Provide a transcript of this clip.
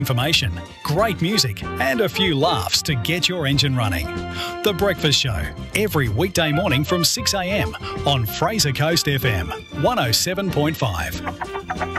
information, great music and a few laughs to get your engine running. The Breakfast Show, every weekday morning from 6 a.m. on Fraser Coast FM 107.5.